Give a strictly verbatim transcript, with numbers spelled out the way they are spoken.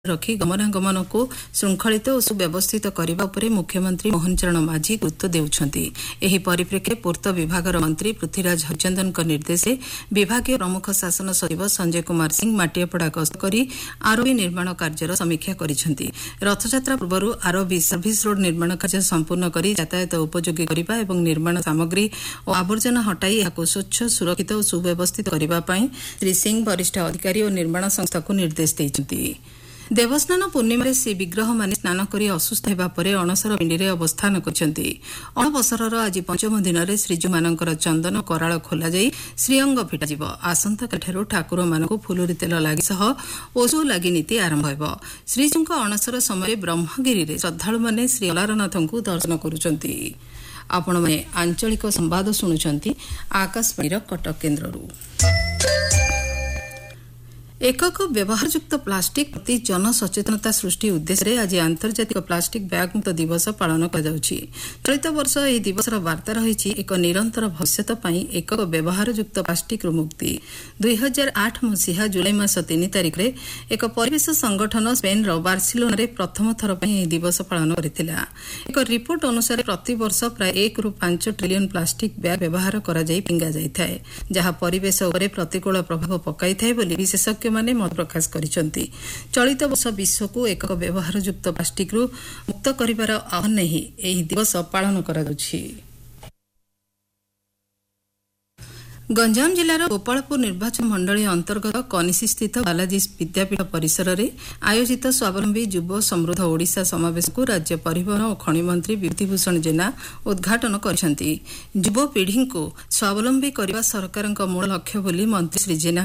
रखी गमनागमन को श्रृंखलित और सुव्यवस्थित करने पर मुख्यमंत्री मोहन चरण माझी गुरुत्व देउछंती। एही परिप्रेक्षी पूर्त विभागर मंत्री पृथ्वीराज हरिचंदन निर्देश विभागीय प्रमुख शासन सचिव संजय कुमार सिंह माटियापड़ा गस्त कर आरओबी निर्माण कार्यर समीक्षा करिसेंती। रथयात्रा पूर्व आरओबी सर्विस रोड निर्माण कार्य संपूर्ण कर यातायात उपयोगी करने एवं निर्माण सामग्री और आवर्जना हटाई यहां स्वच्छ सुरक्षित और सुव्यवस्थित करने श्री सिंह वरिष्ठ अधिकारी और निर्माण संस्था को निर्देश देइछंती। देवस्नान पूर्णिमा श्री विग्रह माने स्नान करी असुस्थ हेबा परे अणसर पिंडी अवस्थान करछंती। अणबसरर आज पंचम दिन में श्रीजूमानकर चंदन कराल खोल जाई श्रीअंग फिटाजिब। आसंताकालिठारु ठाकुर मानकु फुलुरी तेल लागि सह ओषो लागि नीति आरंभ हेब। श्रीजूंक अणसर समय ब्रह्मगिरी रे श्रद्धालु माने श्री अलारनाथंकु दर्शन करुछंती। आपण माने आंचलिक संवाद सुनुछंती आकाशवाणीर कटक केन्द्ररू। एकक व्यवहारयुक्त प्लास्टिक प्रति जनसचेतनता सृष्टि उद्देश्य आज आंतर्जातिक प्लास्टिक बैग मुक्त दिवस पालन कराଯାଉଛି। चलित वर्ष यह दिवसर वार्ता रही एक निरंतर भविष्य एकक व्यवहारयुक्त प्लास्टिक मुक्ति। दुई हजार आठ मसीहा जुलाई मास तीन तारिख में एक परिवेश संगठन स्पेन बार्सिलोना रे प्रथम थर यह दिवस पालन करथिला। एक रिपोर्ट अनुसार प्रति वर्ष प्राय एक रु पांच ट्रिलियन प्लास्टिक बैग व्यवहार करा जाई फिंगा जाइथाय, जहाँ परिवेश उपरे प्रतिकूल प्रभाव पकाइथाय बोली विशेषज्ञ माने मत प्रकाश करिसंती। चलित वर्ष विश्व को एकक व्यवहारयुक्त प्लास्टिक रु मुक्त करिवार आह्वान नहीं एही दिवस पालन करा जाउछि। गंजाम जिलार गोपालपुर निर्वाचन मंडली अंतर्गत कनिसी स्थित बालाजी विद्यापीठ परिसर में आयोजित स्वावलंबी युव समृद्ध ओडिशा समावेश को राज्य परिवहन और खनि मंत्री विभूतिभूषण जेना उद्घाटन करिसेंती। युव पीढ़ी को स्वावलंबी करने सरकार मूल लक्ष्य बोली मंत्री श्री जेना